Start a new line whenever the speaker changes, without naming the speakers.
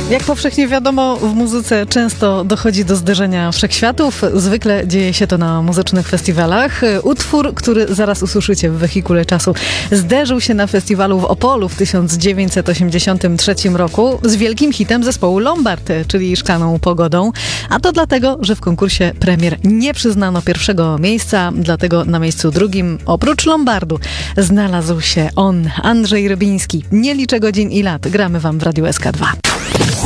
Jak powszechnie wiadomo, w muzyce często dochodzi do zderzenia wszechświatów. Zwykle dzieje się to na muzycznych festiwalach. Utwór, który zaraz usłyszycie w Wehikule Czasu, zderzył się na festiwalu w Opolu w 1983 roku z wielkim hitem zespołu Lombard, czyli Szklaną pogodą. A to dlatego, że w konkursie premier nie przyznano pierwszego miejsca, dlatego na miejscu drugim, oprócz Lombardu, znalazł się on, Andrzej Rybiński. Nie liczę godzin i lat. Gramy wam w Radiu SK2.